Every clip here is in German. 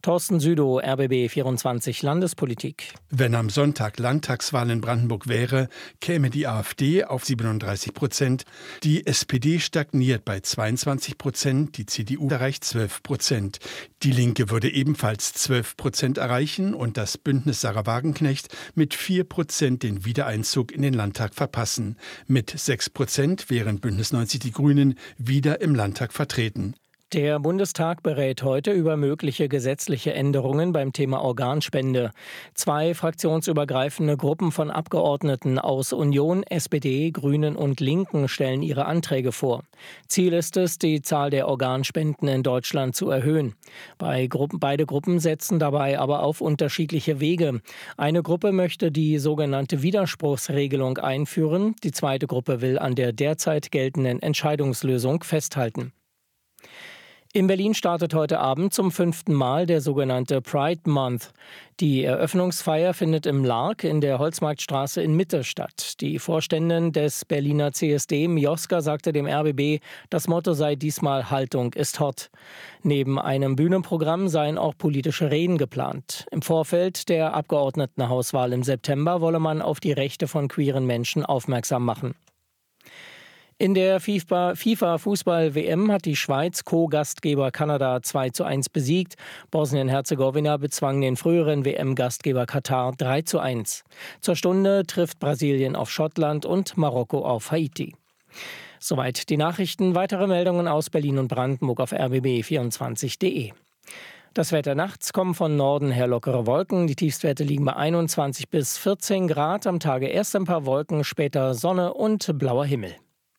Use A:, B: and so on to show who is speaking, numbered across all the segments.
A: Thorsten Südow, RBB 24 Landespolitik.
B: Wenn am Sonntag Landtagswahl in Brandenburg wäre, käme die AfD auf 37%. Die SPD stagniert bei 22%, die CDU erreicht 12%. Die Linke würde ebenfalls 12% erreichen und das Bündnis Sarah Wagenknecht mit 4% den Wiedereinzug in den Landtag verpassen. Mit 6% wären Bündnis 90 Die Grünen wieder im Landtag vertreten.
A: Der Bundestag berät heute über mögliche gesetzliche Änderungen beim Thema Organspende. 2 fraktionsübergreifende Gruppen von Abgeordneten aus Union, SPD, Grünen und Linken stellen ihre Anträge vor. Ziel ist es, die Zahl der Organspenden in Deutschland zu erhöhen. Beide Gruppen setzen dabei aber auf unterschiedliche Wege. Eine Gruppe möchte die sogenannte Widerspruchsregelung einführen. Die zweite Gruppe will an der derzeit geltenden Entscheidungslösung festhalten. In Berlin startet heute Abend zum 5. Mal der sogenannte Pride Month. Die Eröffnungsfeier findet im Lark in der Holzmarktstraße in Mitte statt. Die Vorständin des Berliner CSD, Mioska, sagte dem RBB, das Motto sei diesmal Haltung ist hot. Neben einem Bühnenprogramm seien auch politische Reden geplant. Im Vorfeld der Abgeordnetenhauswahl im September wolle man auf die Rechte von queeren Menschen aufmerksam machen. In der FIFA-Fußball-WM hat die Schweiz Co-Gastgeber Kanada 2:1 besiegt. Bosnien-Herzegowina bezwang den früheren WM-Gastgeber Katar 3:1. Zur Stunde trifft Brasilien auf Schottland und Marokko auf Haiti. Soweit die Nachrichten. Weitere Meldungen aus Berlin und Brandenburg auf rbb24.de. Das Wetter: nachts kommen von Norden her lockere Wolken. Die Tiefstwerte liegen bei 21 bis 14 Grad. Am Tage erst ein paar Wolken, später Sonne und blauer Himmel.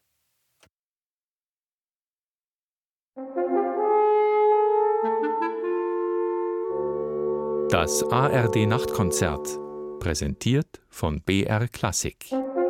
C: Das ARD-Nachtkonzert, präsentiert von BR Klassik.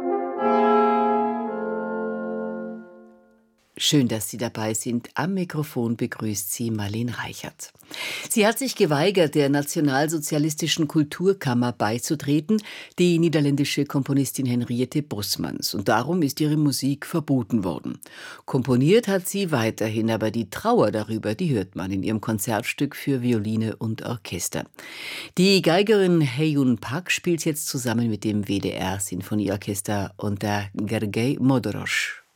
D: Schön, dass Sie dabei sind. Am Mikrofon begrüßt Sie Marlene Reichert. Sie hat sich geweigert, der Nationalsozialistischen Kulturkammer beizutreten, die niederländische Komponistin Henriette Bosmans. Und darum ist ihre Musik verboten worden. Komponiert hat sie weiterhin, aber die Trauer darüber, die hört man in ihrem Konzertstück für Violine und Orchester. Die Geigerin Heyun Pak spielt jetzt zusammen mit dem WDR Sinfonieorchester unter Gergely Modorós.